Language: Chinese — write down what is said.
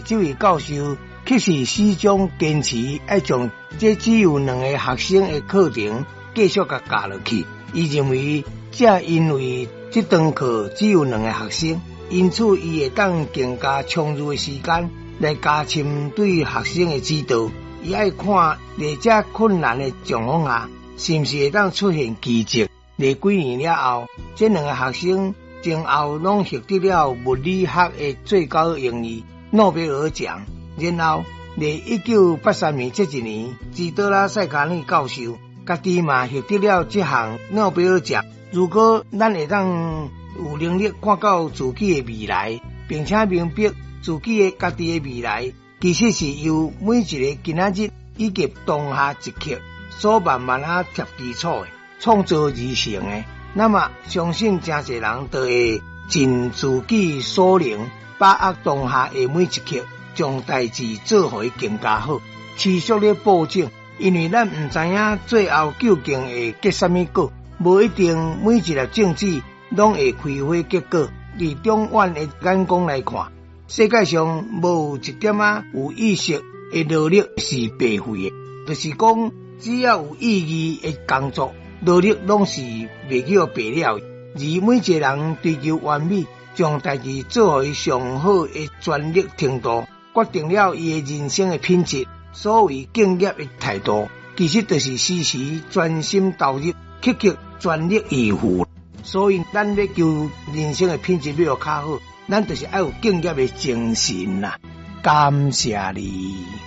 这位教授确实始终坚持要将这只有2个学生的课程继续甲教落去。伊认为，正因为这堂课只有2个学生，因此伊会当更加充裕的时间来加深对学生的指导。伊爱看在这困难的状况下，是不是会当出现奇迹。在几年了后，这2个学生前后拢获得了物理学的最高荣誉诺贝尔奖。然后，在1983年这一年，基多拉塞卡尼教授家己嘛获得了这项诺贝尔奖。如果咱会当有能力看到自己的未来，并且明白自己的家己的未来，其实是由每一个今仔日以及当下一刻所慢慢贴基础的创造而成的。那么，相信真侪人都会尽自己所能，把握当下的每一刻，将代志做好更加好，持续的保证。因为咱唔知影最后究竟会结什么果，无一定每一粒种子拢会开花结果。以中远的眼光来看，世界上无一点有意识的努力是白费的，就是讲只要有意义的工作，努力拢是袂叫白了。而每一个人追求完美，将代志做好上好的专业程度，决定了伊的人生的品质。所谓敬业的态度，其实就是时时专心投入，刻刻全力以赴。所以，咱要求人生的品质要较好，咱就是要有敬业的精神啦。感谢你。